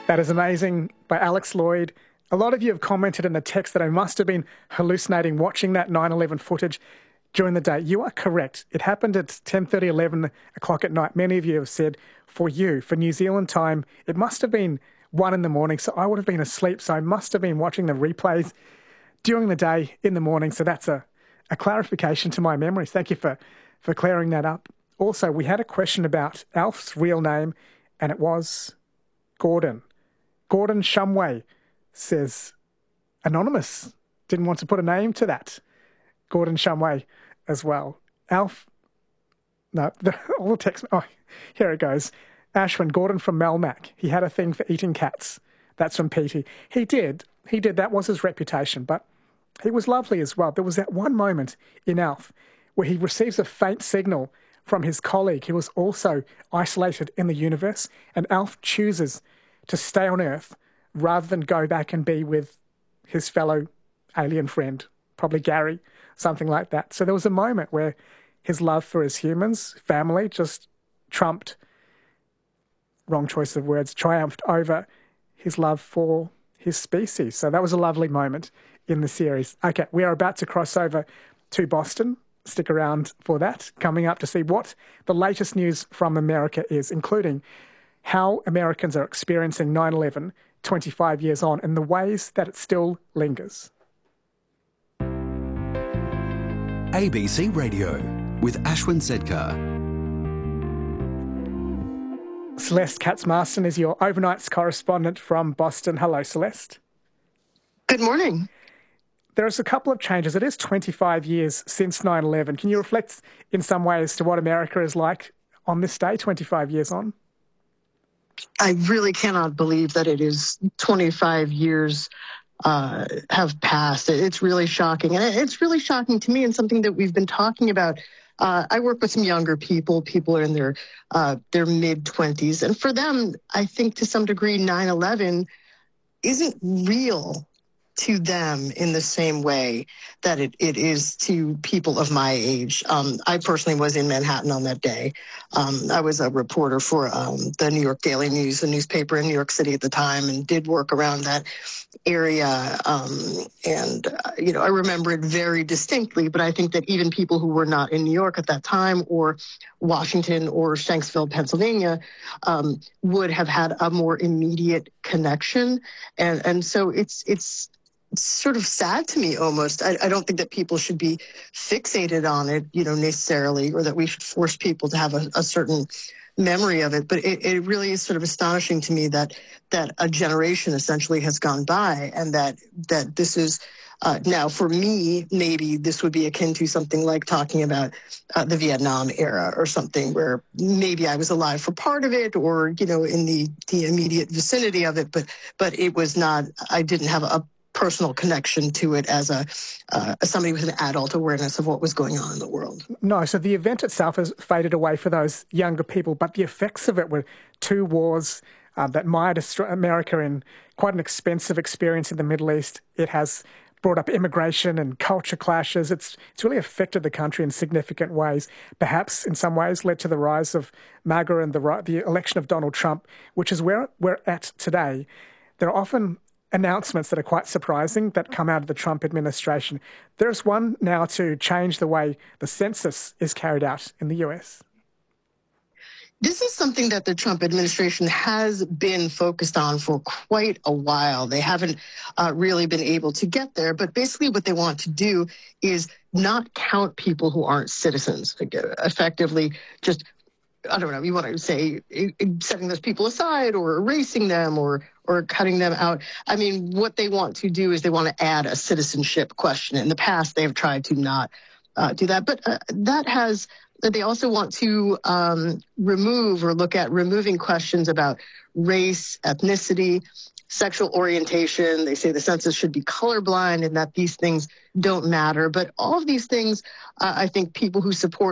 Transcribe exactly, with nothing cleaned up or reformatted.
That is amazing by Alex Lloyd. A lot of you have commented in the text that I must have been hallucinating watching that nine eleven footage during the day. You are correct. It happened at ten thirty, eleven o'clock at night. Many of you have said for you, for New Zealand time, it must have been one in the morning. So I would have been asleep. So I must have been watching the replays during the day in the morning. So that's a, a clarification to my memories. Thank you for, for clearing that up. Also, we had a question about Alf's real name, and it was Gordon. Gordon Shumway, says anonymous. Didn't want to put a name to that. Gordon Shumway as well. Alf, no, the, all the text, oh, here it goes. Ashwin, Gordon from Melmac. He had a thing for eating cats. That's from Petey. He did. He did. That was his reputation, but he was lovely as well. There was that one moment in Alf where he receives a faint signal from his colleague who was also isolated in the universe, and Alf chooses to stay on Earth rather than go back and be with his fellow alien friend, probably Gary, something like that. So there was a moment where his love for his humans, family, just trumped, wrong choice of words, triumphed over his love for his species. So that was a lovely moment in the series. Okay, we are about to cross over to Boston. Stick around for that. Coming up to see what the latest news from America is, including how Americans are experiencing nine eleven twenty-five years on and the ways that it still lingers. A B C Radio with Ashwin Sedkar. Celeste Katz-Marston is your overnights correspondent from Boston. Hello, Celeste. Good morning. There's a couple of changes. It is twenty-five years since nine eleven. Can you reflect in some ways to what America is like on this day, twenty-five years on? I really cannot believe that it is twenty-five years uh, have passed. It's really shocking. And it's really shocking to me, and something that we've been talking about. Uh, I work with some younger people. People are in their uh, their mid-twenties. And for them, I think to some degree, nine eleven isn't real to them in the same way that it, it is to people of my age. Um, I personally was in Manhattan on that day. Um, I was a reporter for um, the New York Daily News, a newspaper in New York City at the time, and did work around that area. Um, and, uh, you know, I remember it very distinctly, but I think that even people who were not in New York at that time, or Washington or Shanksville, Pennsylvania, um, would have had a more immediate connection. And, and so it's, it's, It's sort of sad to me almost. I, I don't think that people should be fixated on it, you know, necessarily, or that we should force people to have a, a certain memory of it. But it, it really is sort of astonishing to me that that a generation essentially has gone by, and that that this is uh, now for me, maybe this would be akin to something like talking about uh, the Vietnam era or something, where maybe I was alive for part of it, or, you know, in the, the immediate vicinity of it. But but it was not, I didn't have a personal connection to it as a uh, as somebody with an adult awareness of what was going on in the world. No, so the event itself has faded away for those younger people, but the effects of it were two wars uh, that mired America in quite an expensive experience in the Middle East. It has brought up immigration and culture clashes. It's it's really affected the country in significant ways. Perhaps in some ways led to the rise of MAGA and the the election of Donald Trump, which is where we're at today. There are often announcements that are quite surprising that come out of the Trump administration. There's one now to change the way the census is carried out in the U S. This is something that the Trump administration has been focused on for quite a while. They haven't uh, really been able to get there, but basically what they want to do is not count people who aren't citizens, effectively just, I don't know, you want to say setting those people aside or erasing them or or cutting them out. I mean, what they want to do is they want to add a citizenship question. In the past, they've tried to not uh, do that. But uh, that has, they also want to um, remove or look at removing questions about race, ethnicity, sexual orientation. They say the census should be colorblind and that these things don't matter. But all of these things, uh, I think people who support